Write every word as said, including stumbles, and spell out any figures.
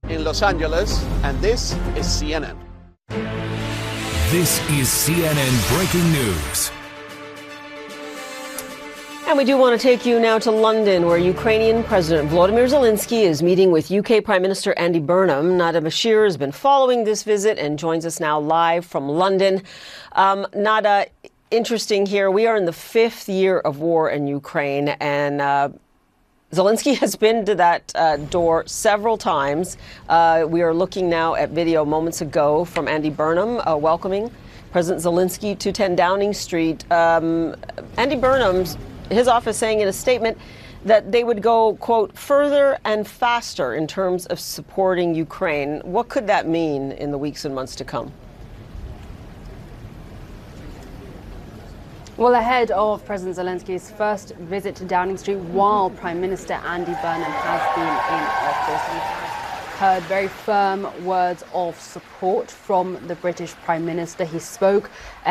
in Los Angeles, and this is C N N. This is C N N Breaking News. And we do want to take you now to London, where Ukrainian President Volodymyr Zelensky is meeting with U K Prime Minister Andy Burnham. Nada Bashir has been following this visit and joins us now live from London. Um, Nada, interesting here. We are in the fifth year of war in Ukraine, and uh, Zelensky has been to that uh, door several times. Uh, we are looking now at video moments ago from Andy Burnham uh, welcoming President Zelensky to ten Downing Street. Um, Andy Burnham's his office saying in a statement that they would go, quote, further and faster in terms of supporting Ukraine. What could that mean in the weeks and months to come? Well, ahead of President Zelensky's first visit to Downing Street while Prime Minister Andy Burnham has been in office, we have heard very firm words of support from the British Prime Minister. He spoke